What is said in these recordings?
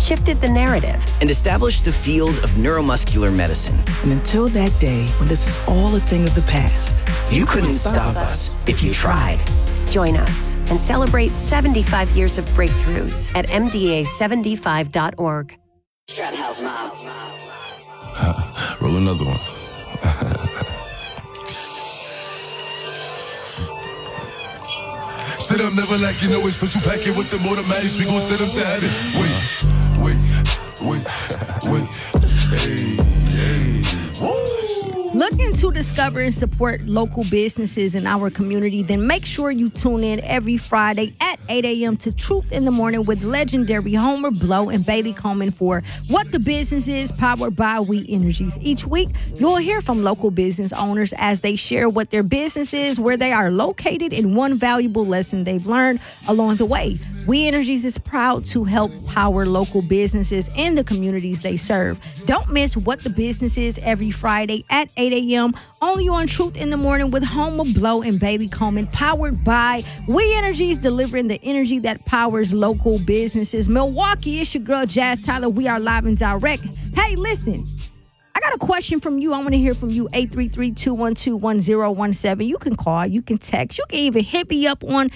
shifted the narrative, and established the field of neuromuscular medicine. And until that day when this is all a thing of the past, you couldn't stop us if you tried. Join us and celebrate 75 years of breakthroughs at MDA75.org. Trap House Mob. Roll another one. Sit up, never like you know it's special packet with some automatics. We gon' send them to heaven. Wait. Hey. Woo. Looking to discover and support local businesses in our community? Then make sure you tune in every Friday at 8 a.m. to Truth in the Morning with legendary Homer Blow and Bailey Coleman for What the Business Is, powered by We Energies. Each week, you'll hear from local business owners as they share what their business is, where they are located, and one valuable lesson they've learned along the way. We Energies is proud to help power local businesses in the communities they serve. Don't miss What the Business Is every Friday at 8 a.m. only on Truth in the Morning with Homer Blow and Bailey Coleman, powered by We Energies, delivering the energy that powers local businesses. Milwaukee, it's your girl Jazz Tyler. We are live and direct. Hey, listen, I got a question from you. I want to hear from you. 833-212-1017. You can call, you can text, you can even hit me up on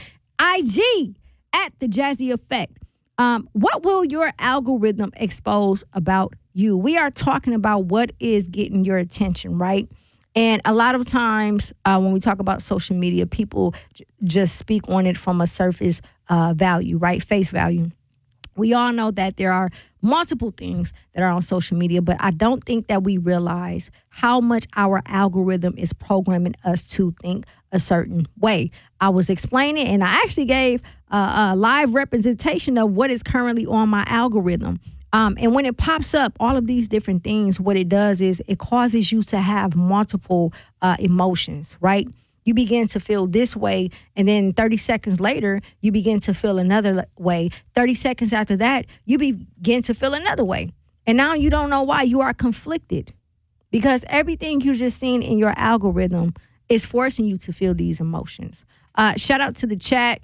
IG at The Jazzy Effect. What will your algorithm expose about you? We are talking about what is getting your attention, right? And a lot of times when we talk about social media, people just speak on it from a surface value, right? Face value. We all know that there are multiple things that are on social media, but I don't think that we realize how much our algorithm is programming us to think a certain way. I was explaining, and I actually gave a live representation of what is currently on my algorithm. And when it pops up, all of these different things, what it does is it causes you to have multiple emotions, right? You begin to feel this way, and then 30 seconds later, you begin to feel another way. 30 seconds after that, you begin to feel another way. And now you don't know why. You are conflicted because everything you just seen in your algorithm is forcing you to feel these emotions. Shout out to the chat.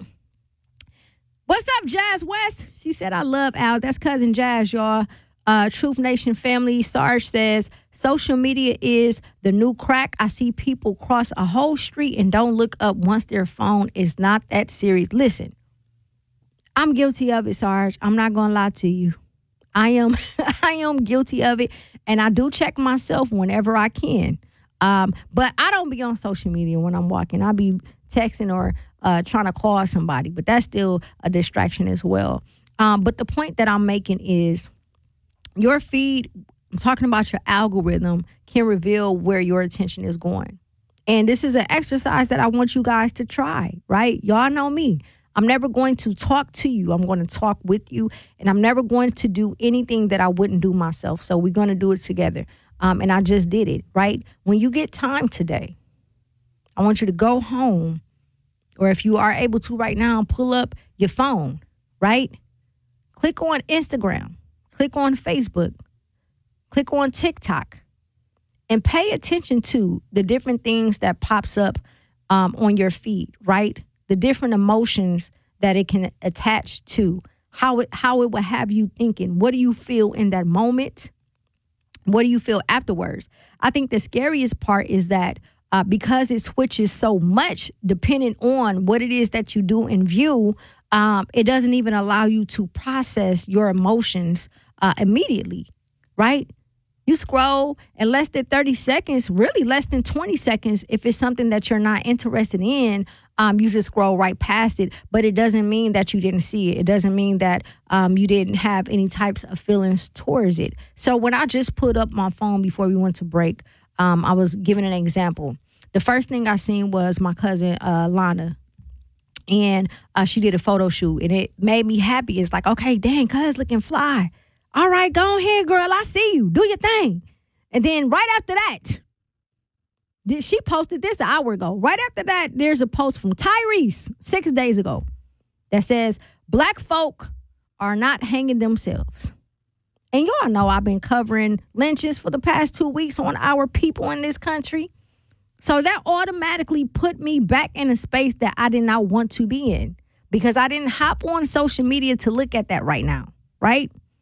What's up, Jazz West? She said, I love Al. That's Cousin Jazz, y'all. Truth Nation family. Sarge says, social media is the new crack. I see people cross a whole street and don't look up once their phone is not that serious. Listen, I'm guilty of it, Sarge. I'm not going to lie to you. I am guilty of it, and I do check myself whenever I can. But I don't be on social media when I'm walking. I be texting or trying to call somebody, but that's still a distraction as well. But the point that I'm making is your feed, I'm talking about your algorithm, can reveal where your attention is going. And this is an exercise that I want you guys to try, right? Y'all know me. I'm never going to talk to you. I'm going to talk with you, and I'm never going to do anything that I wouldn't do myself. So we're going to do it together. And I just did it, right? When you get time today, I want you to go home, or if you are able to right now, pull up your phone, right? Click on Instagram, click on Facebook, click on TikTok, and pay attention to the different things that pops up on your feed, right? The different emotions that it can attach to, how it will have you thinking. What do you feel in that moment? What do you feel afterwards? I think the scariest part is that because it switches so much depending on what it is that you do and view, it doesn't even allow you to process your emotions immediately, right? You scroll in less than 30 seconds, really less than 20 seconds. If it's something that you're not interested in, you just scroll right past it. But it doesn't mean that you didn't see it. It doesn't mean that you didn't have any types of feelings towards it. So when I just put up my phone before we went to break, I was giving an example. The first thing I seen was my cousin, Lana. And she did a photo shoot, and it made me happy. It's like, okay, dang, cuz looking fly. All right, go ahead, girl. I see you. Do your thing. And then right after that, she posted this an hour ago. Right after that, there's a post from Tyrese 6 days ago that says, Black folk are not hanging themselves. And y'all know I've been covering lynches for the past 2 weeks on our people in this country. So that automatically put me back in a space that I did not want to be in, because I didn't hop on social media to look at that right now, right?